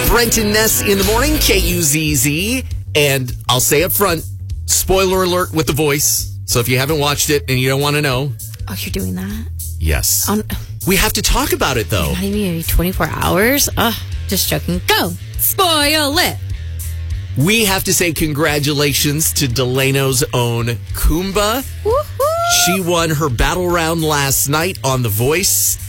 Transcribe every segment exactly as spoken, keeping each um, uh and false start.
Brent and Ness in the morning, K U Z Z. And I'll say up front, spoiler alert with the voice. So if you haven't watched it and you don't want to know. Oh, you're doing that? Yes. Um, we have to talk about it, though. Not even twenty-four hours? Ugh, just joking. Go. Spoil it. We have to say congratulations to Delano's own Kumba. Woo-hoo. She won her battle round last night on The Voice.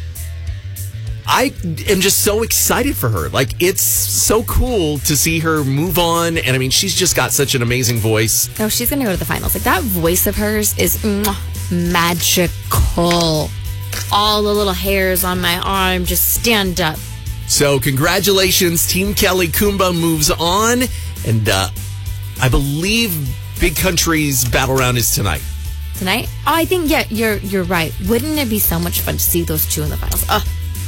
I am just so excited for her. Like, it's so cool to see her move on. And I mean, she's just got such an amazing voice. Oh, she's going to go to the finals. Like, that voice of hers is mwah, magical. All the little hairs on my arm just stand up. So, congratulations. Team Kelly Kumba moves on. And uh, I believe Big Country's battle round is tonight. Tonight? Oh, I think, yeah, you're you're right. Wouldn't it be so much fun to see those two in the finals? Oh.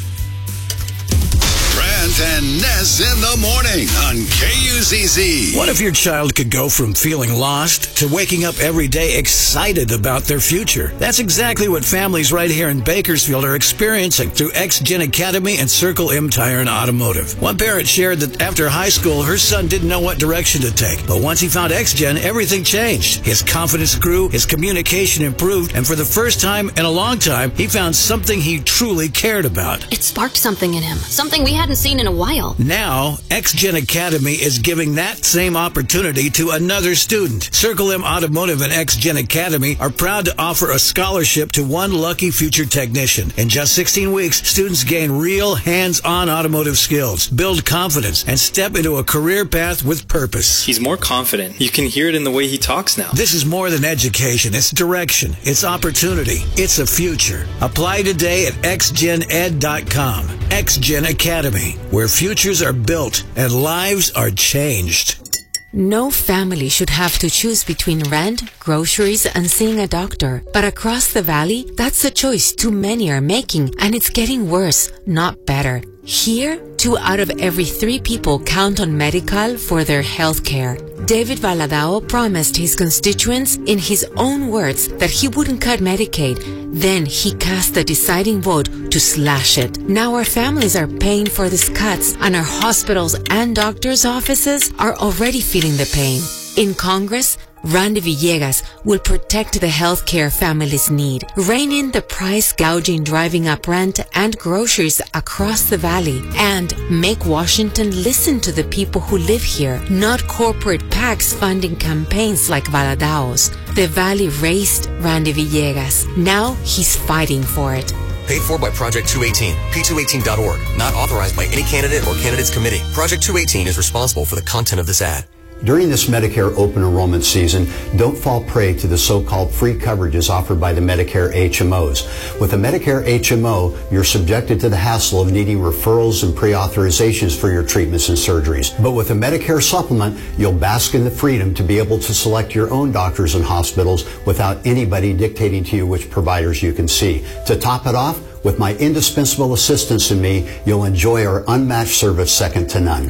Brent and Ness in the morning on K U Z Z. What if your child could go from feeling lost to waking up every day excited about their future? That's exactly what families right here in Bakersfield are experiencing through X-Gen Academy and Circle M Tire and Automotive. One parent shared that after high school, her son didn't know what direction to take. But once he found X-Gen, everything changed. His confidence grew, his communication improved, and for the first time in a long time, he found something he truly cared about. It sparked something in him, something we hadn't seen in a while. Now, X-Gen Academy is giving that same opportunity to another student. Circle M Automotive and X-Gen Academy are proud to offer a scholarship to one lucky future technician. In just sixteen weeks, students gain real hands-on automotive skills, build confidence, and step into a career path with purpose. He's more confident. You can hear it in the way he talks now. This is more than education. It's direction. It's opportunity. It's a future. Apply today at x gen ed dot com. X-Gen Academy, where futures are built and lives are changed. No family should have to choose between rent, groceries, and seeing a doctor. But across the valley, that's a choice too many are making, and it's getting worse, not better. Here, two out of every three people count on Medi-Cal for their health care. David Valadao promised his constituents, in his own words, that he wouldn't cut Medicaid. Then he cast the deciding vote to slash it. Now our families are paying for these cuts, and our hospitals and doctors' offices are already feeling the pain. In Congress, Randy Villegas will protect the health care families need, rein in the price gouging driving up rent and groceries across the valley, and make Washington listen to the people who live here, not corporate PACs funding campaigns like Valadao's. The valley raised Randy Villegas. Now he's fighting for it. Paid for by Project two eighteen, P two eighteen dot org. Not authorized by any candidate or candidates committee. Project two eighteen is responsible for the content of this ad. During this Medicare open enrollment season, don't fall prey to the so-called free coverages offered by the Medicare H M Os. With a Medicare H M O, you're subjected to the hassle of needing referrals and pre-authorizations for your treatments and surgeries. But with a Medicare supplement, you'll bask in the freedom to be able to select your own doctors and hospitals without anybody dictating to you which providers you can see. To top it off, with my indispensable assistance in me, you'll enjoy our unmatched service second to none.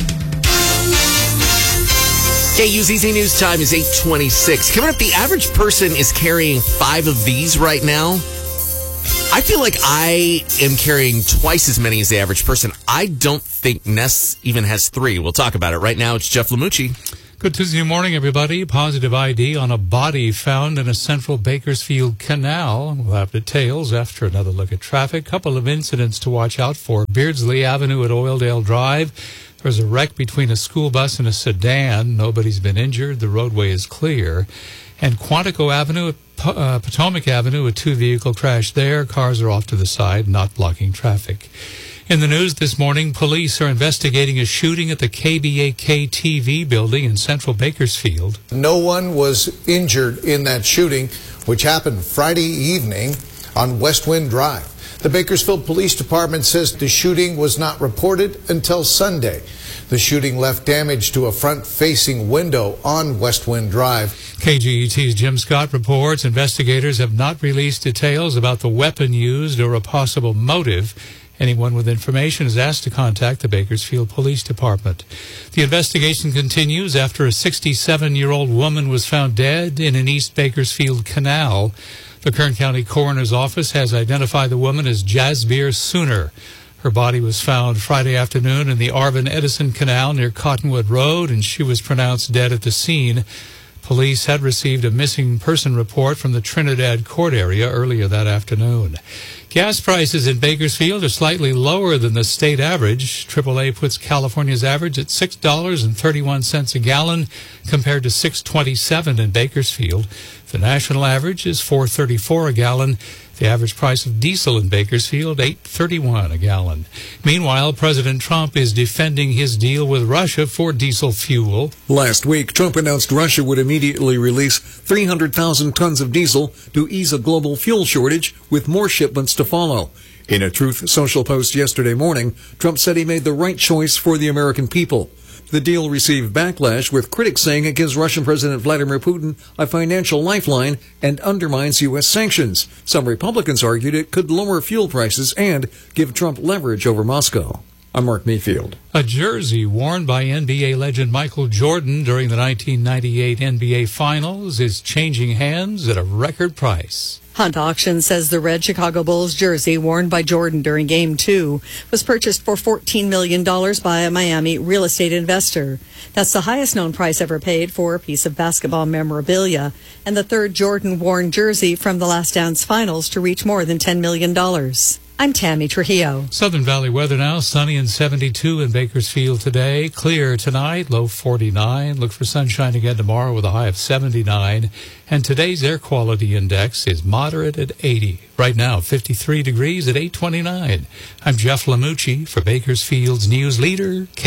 K U Z Z News time is eight twenty-six. Coming up, the average person is carrying five of these right now. I feel like I am carrying twice as many as the average person. I don't think Ness even has three. We'll talk about it. Right now, it's Jeff Lamucci. Good Tuesday morning, everybody. Positive I D on a body found in a central Bakersfield canal. We'll have details after another look at traffic. Couple of incidents to watch out for. Beardsley Avenue at Oildale Drive. There's a wreck between a school bus and a sedan. Nobody's been injured. The roadway is clear. And Quantico Avenue at uh, Potomac Avenue, a two-vehicle crash there. Cars are off to the side, not blocking traffic. In the news this morning, police are investigating a shooting at the K B A K T V building in central Bakersfield. No one was injured in that shooting, which happened Friday evening on West Wind Drive. The Bakersfield Police Department says the shooting was not reported until Sunday. The shooting left damage to a front-facing window on West Wind Drive. K G E T's Jim Scott reports investigators have not released details about the weapon used or a possible motive. Anyone with information is asked to contact the Bakersfield Police Department. The investigation continues after a sixty-seven-year-old woman was found dead in an East Bakersfield canal. The Kern County Coroner's Office has identified the woman as Jasbir Sooner. Her body was found Friday afternoon in the Arvin Edison Canal near Cottonwood Road, and she was pronounced dead at the scene. Police had received a missing person report from the Trinidad court area earlier that afternoon. Gas prices in Bakersfield are slightly lower than the state average. triple A puts California's average at six dollars and thirty-one cents a gallon compared to six dollars and twenty-seven cents in Bakersfield. The national average is four dollars and thirty-four cents a gallon. The average price of diesel in Bakersfield, eight dollars and thirty-one cents a gallon. Meanwhile, President Trump is defending his deal with Russia for diesel fuel. Last week, Trump announced Russia would immediately release three hundred thousand tons of diesel to ease a global fuel shortage, with more shipments to follow. In a Truth Social post yesterday morning, Trump said he made the right choice for the American people. The deal received backlash, with critics saying it gives Russian President Vladimir Putin a financial lifeline and undermines U S sanctions. Some Republicans argued it could lower fuel prices and give Trump leverage over Moscow. I'm Mark Mayfield. A jersey worn by N B A legend Michael Jordan during the nineteen ninety-eight N B A Finals is changing hands at a record price. Hunt Auction says the red Chicago Bulls jersey worn by Jordan during Game two was purchased for fourteen million dollars by a Miami real estate investor. That's the highest known price ever paid for a piece of basketball memorabilia, and the third Jordan-worn jersey from the Last Dance Finals to reach more than ten million dollars. I'm Tammy Trujillo. Southern Valley weather now, sunny and seventy-two in Bakersfield today. Clear tonight, low forty-nine. Look for sunshine again tomorrow with a high of seventy-nine. And today's air quality index is moderate at eighty. Right now, fifty-three degrees at eight twenty-nine. I'm Jeff Lamucci for Bakersfield's News Leader, K